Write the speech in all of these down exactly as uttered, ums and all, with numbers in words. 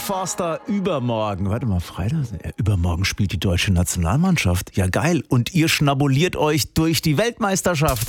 Forster, übermorgen, warte mal, Freitag? Ja, übermorgen spielt die deutsche Nationalmannschaft. Ja, geil. Und ihr schnabuliert euch durch die Weltmeisterschaft.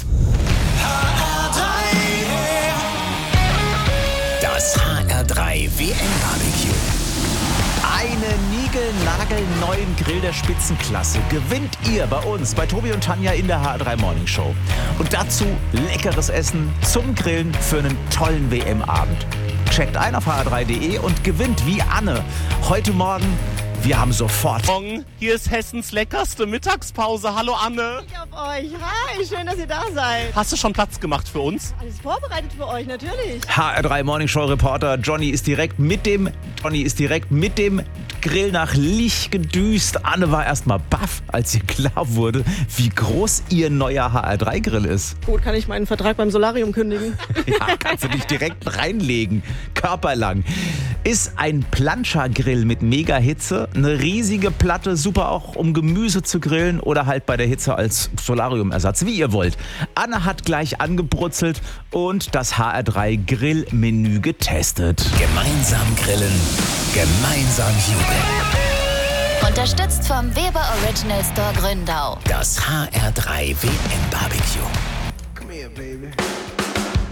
Das H R drei W M-Barbecue. Einen niegelnagelneuen Grill der Spitzenklasse gewinnt ihr bei uns, bei Tobi und Tanja in der H R drei Morning Show. Und dazu leckeres Essen zum Grillen für einen tollen W M-Abend. Checkt ein auf h r drei punkt d e und gewinnt wie Anne. Heute Morgen, wir haben sofort... Hier ist Hessens leckerste Mittagspause. Hallo Anne. Ich auf euch. Hi, schön, dass ihr da seid. Hast du schon Platz gemacht für uns? Alles vorbereitet für euch, natürlich. H R drei Morning Show Reporter Johnny ist direkt mit dem Johnny ist direkt mit dem Grill nach Lich gedüst. Anne war erstmal baff, als ihr klar wurde, wie groß ihr neuer H R drei Grill ist. Gut, kann ich meinen Vertrag beim Solarium kündigen? Ja, kannst du dich direkt reinlegen, körperlang. Ist ein Plancha-Grill mit Mega-Hitze, eine riesige Platte, super auch um Gemüse zu grillen oder halt bei der Hitze als Solarium-Ersatz, wie ihr wollt. Anne hat gleich angebrutzelt und das H R drei Grillmenü getestet. Gemeinsam grillen, gemeinsam jubeln. Unterstützt vom Weber Original Store Gründau. Das H R drei W M-Barbecue. Come here, baby.